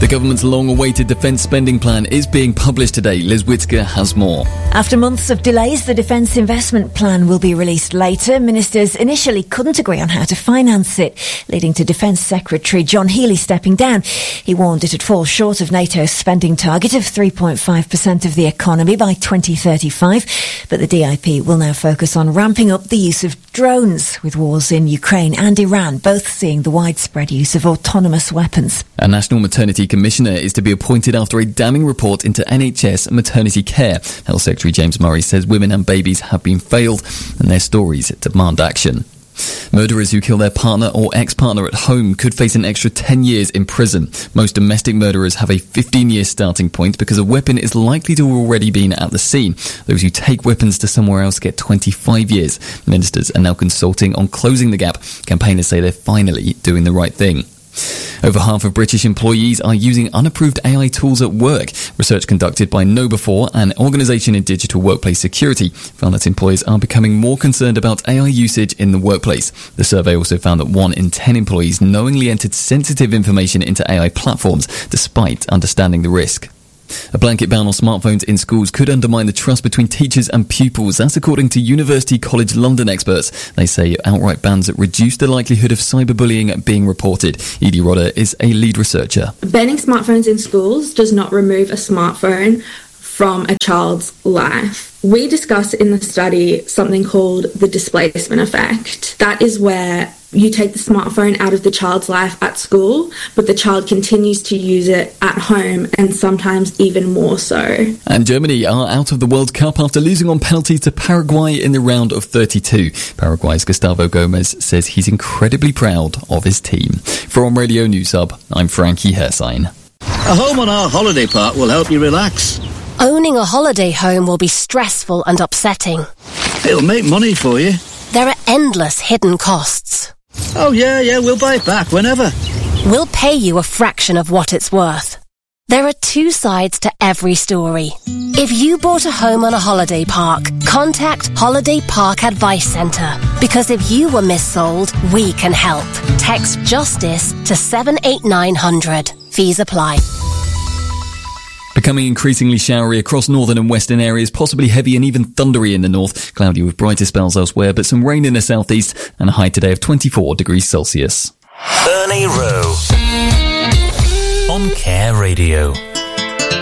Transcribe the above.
The government's long-awaited defence spending plan is being published today. Liz Whittaker has more. After months of delays, the defence investment plan will be released later. Ministers initially couldn't agree on how to finance it, leading to Defence Secretary John Healey stepping down. He warned it'd fall short of NATO's spending target of 3.5% of the economy by 2035. But the DIP will now focus on ramping up the use of drones, with wars in Ukraine and Iran both seeing the widespread use of autonomous weapons. A National Maternity Commissioner is to be appointed after a damning report into NHS maternity care. Health Secretary James Murray says women and babies have been failed and their stories demand action. Murderers who kill their partner or ex-partner at home could face an extra 10 years in prison. Most domestic murderers have a 15-year starting point because a weapon is likely to have already been at the scene. Those who take weapons to somewhere else get 25 years. Ministers are now consulting on closing the gap. Campaigners say they're finally doing the right thing. Over half of British employees are using unapproved AI tools at work. Research conducted by KnowBe4, an organisation in digital workplace security, found that employers are becoming more concerned about AI usage in the workplace. The survey also found that 1 in 10 employees knowingly entered sensitive information into AI platforms, despite understanding the risk. A blanket ban on smartphones in schools could undermine the trust between teachers and pupils. That's according to University College London experts. They say outright bans reduce the likelihood of cyberbullying being reported. Edie Rodder is a lead researcher. Banning smartphones in schools does not remove a smartphone from a child's life. We discuss in the study something called the displacement effect. That is where you take the smartphone out of the child's life at school, but the child continues to use it at home and sometimes even more so. And Germany are out of the World Cup after losing on penalties to Paraguay in the round of 32. Paraguay's Gustavo Gomez says he's incredibly proud of his team. From Radio News Hub, I'm Frankie Hersign. A home on our holiday park will help you relax. Owning a holiday home will be stressful and upsetting. It'll make money for you. There are endless hidden costs. Oh, yeah, we'll buy it back whenever. We'll pay you a fraction of what it's worth. There are 2 sides to every story. If you bought a home on a holiday park, contact Holiday Park Advice Centre. Because if you were missold, we can help. Text JUSTICE to 78900. Fees apply. Becoming increasingly showery across northern and western areas, possibly heavy and even thundery in the north. Cloudy with brighter spells elsewhere, but some rain in the southeast and a high today of 24 degrees Celsius. Ernie Rowe on Care Radio.